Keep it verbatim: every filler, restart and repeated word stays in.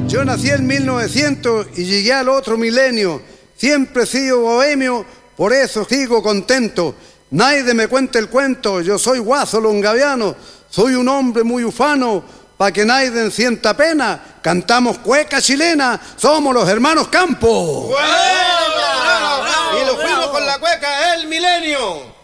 Yo nací en mil novecientos y llegué al otro milenio. Siempre he sido bohemio, por eso sigo contento. Nadie me cuente el cuento, yo soy Guaso Longaviano. Soy un hombre muy ufano, pa' que nadie sienta pena. Cantamos cueca chilena, somos los hermanos Campos. ¡Bueno! ¡Bravo, bravo! Y lo fuimos con la cueca El Milenio.